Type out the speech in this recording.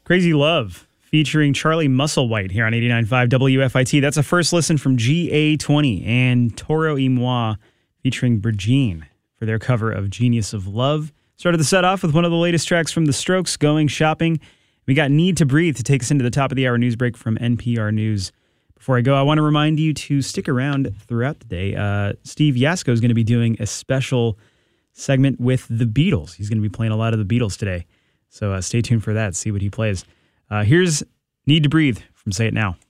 Crazy Love featuring Charlie Musselwhite here on 89.5 WFIT. That's a first listen from GA20 and Toro y Moi featuring Brigitte for their cover of Genius of Love. Started the set off with one of the latest tracks from The Strokes, Going Shopping. We got Need to Breathe to take us into the top of the hour news break from NPR News. Before I go, I want to remind you to stick around throughout the day. Steve Yasko is going to be doing a special segment with the Beatles. He's going to be playing a lot of the Beatles today. So stay tuned for that, see what he plays. Here's Need to Breathe from Say It Now.